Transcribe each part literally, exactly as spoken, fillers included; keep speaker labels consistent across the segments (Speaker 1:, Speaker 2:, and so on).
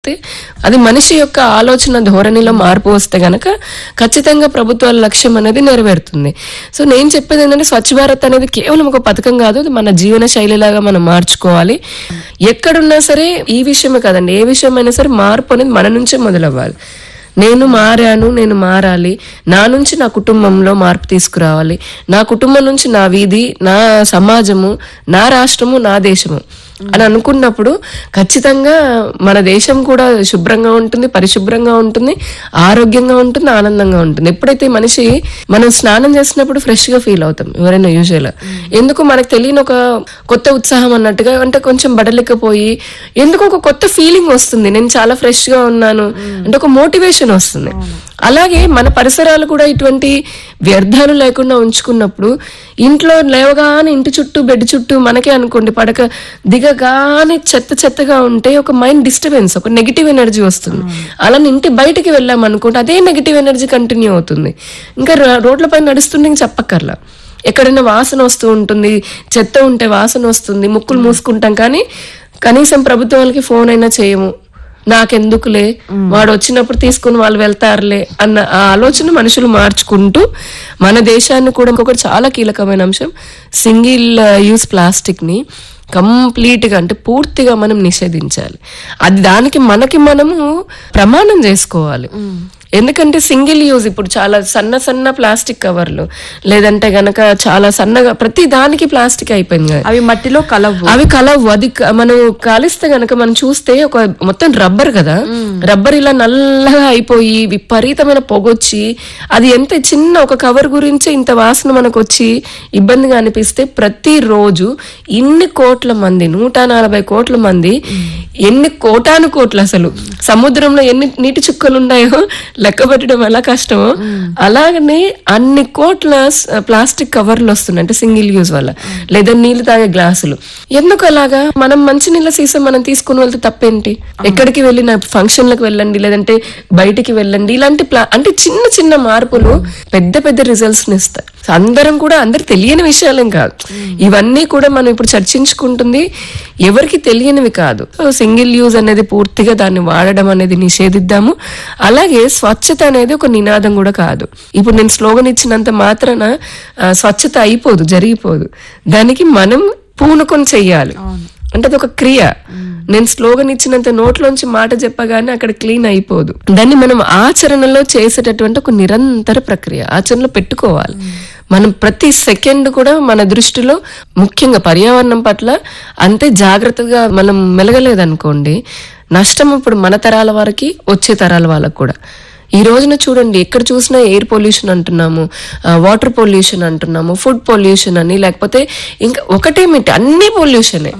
Speaker 1: చేస్తే అది మనిషి యొక్క ఆలోచన ధోరణిలో మార్పు వస్తే గనక ఖచ్చితంగా ప్రభుత్వాల లక్ష్యం అనేది నెరవేరుతుంది. సో నేను చెప్పేది ఏంటంటే స్వచ్ఛ భారత్ అనేది కేవలం ఒక పథకం కాదు, అది మన జీవన శైలిలాగా మనం మార్చుకోవాలి. ఎక్కడున్నా సరే ఈ విషయమే కాదండి, ఏ విషయమైనా సరే మార్పు అనేది మన నుంచే మొదలవ్వాలి. నేను మారాను, నేను మారాలి, నా నుంచి నా కుటుంబంలో మార్పు తీసుకురావాలి, నా కుటుంబం నుంచి నా వీధి, నా సమాజము, నా రాష్ట్రము, నా దేశము అని అనుకున్నప్పుడు ఖచ్చితంగా మన దేశం కూడా శుభ్రంగా ఉంటుంది, పరిశుభ్రంగా ఉంటుంది, ఆరోగ్యంగా ఉంటుంది, ఆనందంగా ఉంటుంది. ఎప్పుడైతే మనిషి మనం స్నానం చేసినప్పుడు ఫ్రెష్ గా ఫీల్ అవుతాం ఎవరైనా యూజువల్, ఎందుకు మనకు తెలియని ఒక కొత్త ఉత్సాహం అన్నట్టుగా, అంటే కొంచెం బడలికపోయి ఎందుకు ఒక కొత్త ఫీలింగ్ వస్తుంది, నేను చాలా ఫ్రెష్ గా ఉన్నాను అంటే ఒక మోటివేషన్ వస్తుంది. అలాగే మన పరిసరాలు కూడా ఇటువంటి వ్యర్థాలు లేకుండా ఉంచుకున్నప్పుడు ఇంట్లో లేవగానే ఇంటి చుట్టూ బెడ్ చుట్టూ మనకే అనుకోండి పడక దిగగానే చెత్త చెత్తగా ఉంటే ఒక మైండ్ డిస్టర్బెన్స్, ఒక నెగిటివ్ ఎనర్జీ వస్తుంది. అలా ఇంటి బయటికి వెళ్ళాం అనుకుంటే అదే నెగిటివ్ ఎనర్జీ కంటిన్యూ అవుతుంది. ఇంకా రోడ్లపై నడుస్తుంటే ఇంక చెప్పక్కర్లా, ఎక్కడైనా వాసన వస్తూ ఉంటుంది, చెత్త ఉంటే వాసన వస్తుంది, ముక్కులు మూసుకుంటాం. కానీ కనీసం ప్రభుత్వాలకి ఫోన్ అయినా చేయము, నాకెందుకులే వాడు వచ్చినప్పుడు తీసుకుని వాళ్ళు వెళ్తారులే అన్న ఆ ఆలోచన మనుషులు మార్చుకుంటూ మన దేశాన్ని కూడా ఇంకొకటి చాలా కీలకమైన అంశం, సింగిల్ యూజ్ ప్లాస్టిక్ ని కంప్లీట్ గా అంటే పూర్తిగా మనం నిషేధించాలి. అది దానికి మనకి మనము ప్రమాణం చేసుకోవాలి. ఎందుకంటే సింగిల్ యూజ్ ఇప్పుడు చాలా సన్న సన్న ప్లాస్టిక్ కవర్లు, లేదంటే గనక చాలా సన్నగా ప్రతి దానికి ప్లాస్టిక్ అయిపోయింది.
Speaker 2: అవి మట్టిలో కలవు,
Speaker 1: అవి కలవు. అది మనం కాలిస్తే గనక మనం చూస్తే ఒక మొత్తం రబ్బర్ కదా, రబ్బర్ ఇలా నల్లగా అయిపోయి విపరీతమైన పొగొచ్చి అది ఎంత చిన్న ఒక కవర్ గురించి ఇంత వాసన మనకు వచ్చి ఇబ్బందిగా అనిపిస్తే ప్రతి రోజు ఇన్ని కోట్ల మంది, నూట నలభై కోట్ల మంది, ఎన్ని కోటాను కోట్లు, అసలు సముద్రంలో ఎన్ని నీటి చుక్కలు ఉన్నాయో లెక్క పెట్టడం ఎలా కష్టమో అలాగనే అన్ని కోట్ల ప్లాస్టిక్ కవర్లు వస్తున్నాయి అంటే సింగిల్ యూజ్ వల్ల. లేదా నీళ్లు తాగే గ్లాసులు, ఎందుకు అలాగా? మనం మంచి నీళ్ళ సీసం మనం తీసుకుని వెళ్తే తప్పేంటి? ఎక్కడికి వెళ్ళిన ఫంక్షన్లకు వెళ్ళండి, లేదంటే బయటికి వెళ్ళండి, ఇలాంటి ప్లా అంటే చిన్న చిన్న మార్పులు పెద్ద పెద్ద రిజల్ట్స్ ని ఇస్తాయి. అందరం కూడా అందరు తెలియని విషయాలేం కాదు, ఇవన్నీ కూడా మనం ఇప్పుడు చర్చించుకుంటుంది ఎవరికి తెలియనివి కాదు. సింగిల్ యూజ్ అనేది పూర్తిగా దాన్ని వాడడం అనేది నిషేధిద్దాము. అలాగే స్వచ్ఛత అనేది ఒక నినాదం కూడా కాదు. ఇప్పుడు నేను స్లోగన్ ఇచ్చినంత మాత్రాన స్వచ్ఛత అయిపోదు, జరిగిపోదు. దానికి మనం పూనుకొని చెయ్యాలి. అంటే అది ఒక క్రియ. నేను స్లోగన్ ఇచ్చినంత నోట్లోంచి మాట చెప్పగానే అక్కడ క్లీన్ అయిపోదు. దాన్ని మనం ఆచరణలో చేసేటటువంటి ఒక నిరంతర ప్రక్రియ, ఆచరణలో పెట్టుకోవాలి. మనం ప్రతి సెకండ్ కూడా మన దృష్టిలో ముఖ్యంగా పర్యావరణం పట్ల అంతే జాగ్రత్తగా మనం మెలగలేదనుకోండి, నష్టం ఇప్పుడు మన తరాల వారికి, వచ్చే తరాల వాళ్ళకు కూడా. ఈ రోజున చూడండి, ఎక్కడ చూసినా ఎయిర్ పొల్యూషన్ అంటున్నాము, వాటర్ పొల్యూషన్ అంటున్నాము, ఫుడ్ పొల్యూషన్ అని, లేకపోతే ఇంకా ఒకటేమిటి అన్ని పొల్యూషనే,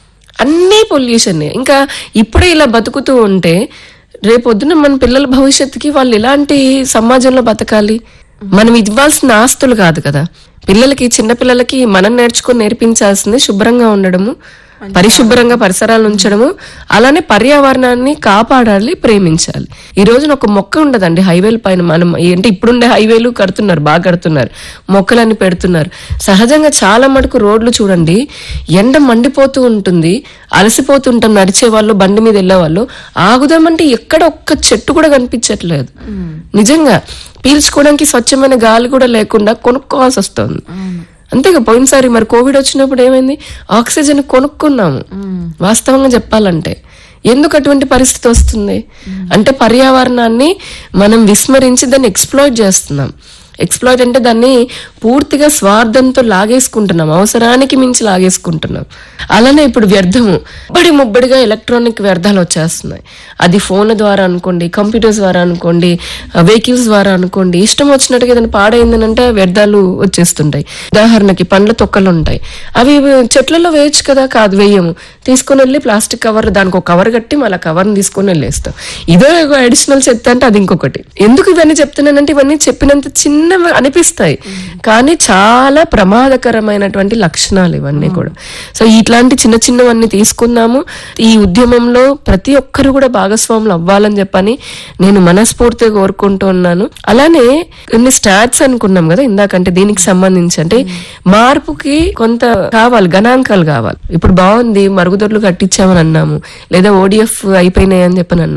Speaker 1: అన్ని పొల్యూషనే. ఇంకా ఇప్పుడే ఇలా బతుకుతూ ఉంటే రేపొద్దున మన పిల్లల భవిష్యత్తుకి వాళ్ళు ఎలాంటి సమాజంలో బతకాలి? మనం ఇవ్వాల్సిన ఆస్తులు కాదు కదా. పిల్లలకి, చిన్నపిల్లలకి మనం నేర్చుకొని నేర్పించాల్సింది శుభ్రంగా ఉండడము, పరిశుభ్రంగా పరిసరాలు ఉంచడము, అలానే పర్యావరణాన్ని కాపాడాలి, ప్రేమించాలి. ఈ రోజున ఒక మొక్క ఉండదండి హైవేల పైన. మనం అంటే ఇప్పుడుండే హైవేలు కడుతున్నారు, బాగా కడుతున్నారు, మొక్కలన్నీ పెడుతున్నారు. సహజంగా చాలా మటుకు రోడ్లు చూడండి, ఎండ మండిపోతూ ఉంటుంది, అలసిపోతుంటాం నడిచే వాళ్ళు, బండి మీద వెళ్ళే వాళ్ళు, ఆగుదామంటే ఎక్కడ ఒక్క చెట్టు కూడా కనిపించట్లేదు. నిజంగా పీల్చుకోవడానికి స్వచ్ఛమైన గాలి కూడా లేకుండా కొనుక్కోవాల్సి వస్తుంది. అంతేగా పోయినసారి మరి కోవిడ్ వచ్చినప్పుడు ఏమైంది, ఆక్సిజన్ కొనుక్కున్నాము. వాస్తవంగా చెప్పాలంటే ఎందుకు అటువంటి పరిస్థితి వస్తుంది అంటే పర్యావరణాన్ని మనం విస్మరించి దాన్ని ఎక్స్ప్లాయిట్ చేస్తున్నాం. ఎక్స్ప్లాయిట్ అంటే దాన్ని పూర్తిగా స్వార్థంతో లాగేసుకుంటున్నాం, అవసరానికి మించి లాగేసుకుంటున్నాం. అలానే ఇప్పుడు వ్యర్థము ముబ్బడి ముబ్బడిగా ఎలక్ట్రానిక్ వ్యర్థాలు వచ్చేస్తున్నాయి. అది ఫోన్ల ద్వారా అనుకోండి, కంప్యూటర్స్ ద్వారా అనుకోండి, వెహికల్స్ ద్వారా అనుకోండి, ఇష్టం వచ్చినట్టుగా ఏదైనా పాడైందని అంటే వ్యర్థాలు వచ్చేస్తుంటాయి. ఉదాహరణకి పండ్ల తొక్కలు ఉంటాయి, అవి చెట్లలో వేయచ్చు కదా, కాదు వేయము, తీసుకుని వెళ్ళి ప్లాస్టిక్ కవర్, దానికి ఒక కవర్ కట్టి మళ్ళీ కవర్ని తీసుకొని వెళ్ళేస్తాం. ఇదే అడిషనల్ చెత్త అంటే అది ఇంకొకటి. ఎందుకు ఇవన్నీ చెప్తున్నానంటే ఇవన్నీ చెప్పినంత చిన్న అనిపిస్తాయి, కానీ చాలా ప్రమాదకరమైనటువంటి లక్షణాలు ఇవన్నీ కూడా. సో ఇట్లాంటి చిన్న చిన్నవన్నీ తీసుకుందాము. ఈ ఉద్యమంలో ప్రతి ఒక్కరు కూడా భాగస్వాములు అవ్వాలని చెప్పని నేను మనస్ఫూర్తిగా కోరుకుంటూ ఉన్నాను. అలానే కొన్ని స్టాట్స్ అనుకున్నాం కదా ఇందాకంటే, దీనికి సంబంధించి అంటే మార్పుకి కొంత కావాలి, గణాంకాలు కావాలి. ఇప్పుడు బాగుంది, మరుగుదొడ్లు కట్టించామని అన్నాము, లేదా ఓడిఎఫ్ అయిపోయినాయి అని చెప్పని అన్నాము.